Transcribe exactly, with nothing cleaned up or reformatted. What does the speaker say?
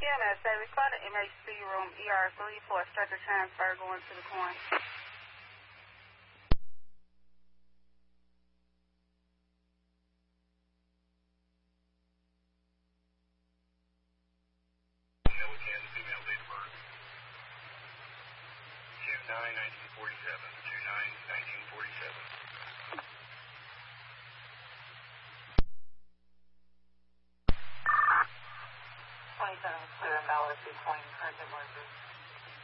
N S A, require the M H C room E R three for a stretcher transfer going to the coin. nine nineteen forty-seven, two nine nineteen forty-seven. twenty-seven clear and valid, two twenty, current emergency.